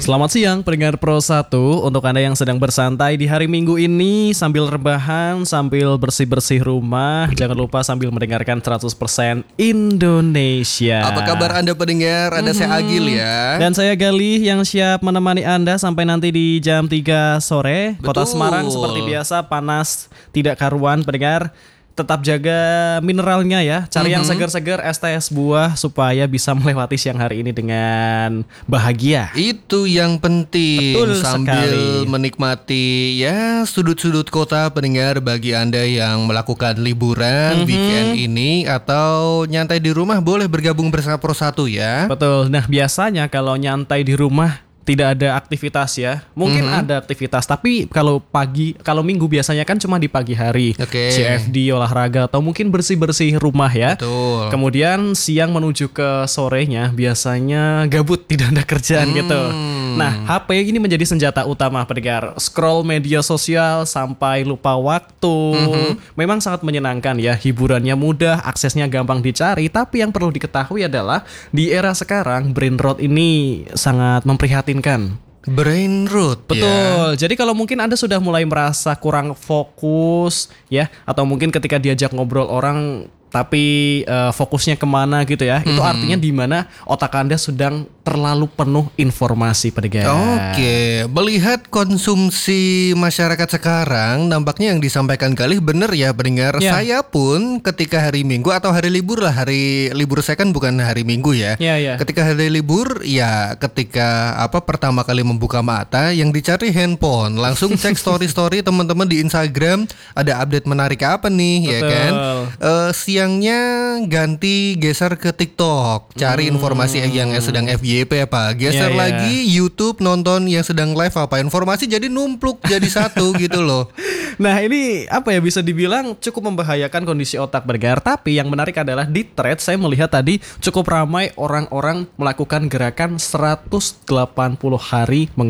Selamat siang pendengar Pro 1. Untuk Anda yang sedang bersantai di hari Minggu ini sambil rebahan, sambil bersih-bersih rumah, jangan lupa sambil mendengarkan 100% Indonesia. Apa kabar Anda pendengar? Ada saya Agil ya. Dan saya Galih yang siap menemani Anda sampai nanti di jam 3 sore. Kota Betul. Semarang seperti biasa panas tidak karuan pendengar. Tetap jaga mineralnya ya. Cari yang segar-segar, es teh, es buah supaya bisa melewati siang hari ini dengan bahagia. Itu yang penting. Betul sambil sekali. menikmati ya sudut-sudut kota pendengar bagi Anda yang melakukan liburan weekend ini atau nyantai di rumah boleh bergabung bersama Pro 1 ya. Betul. Nah, biasanya kalau nyantai di rumah tidak ada aktivitas ya. Mungkin ada aktivitas, tapi kalau minggu biasanya kan cuma di pagi hari. Oke. CFD, olahraga atau mungkin bersih-bersih rumah ya. Betul. Kemudian siang menuju ke sorenya biasanya gabut, tidak ada kerjaan gitu. Nah, HP ini menjadi senjata utama pendengar. Scroll media sosial sampai lupa waktu. Memang sangat menyenangkan ya. Hiburannya mudah, aksesnya gampang dicari. Tapi yang perlu diketahui adalah di era sekarang brain rot ini sangat memprihatinkan. Brain rot. Betul. Jadi kalau mungkin Anda sudah mulai merasa kurang fokus ya, atau mungkin ketika diajak ngobrol orang tapi fokusnya kemana gitu ya, itu artinya di mana otak Anda sedang terlalu penuh informasi pendengar. Oke, melihat konsumsi masyarakat sekarang, nampaknya yang disampaikan Galih benar ya pendengar. Ya. Saya pun ketika hari Minggu atau hari libur lah, hari libur saya kan bukan hari Minggu ya. Ya. Ketika hari libur, ya ketika pertama kali membuka mata, yang dicari handphone, langsung cek story-story teman-teman di Instagram, ada update menarik apa nih, ya kan? Siangnya ganti geser ke TikTok, cari informasi yang sedang FYP apa, geser Ya. lagi YouTube nonton yang sedang live apa, informasi jadi numpluk jadi satu gitu loh. Nah, ini apa ya, bisa dibilang cukup membahayakan kondisi otak pendengar. Tapi yang menarik adalah di thread saya melihat tadi cukup ramai orang-orang melakukan gerakan 180 hari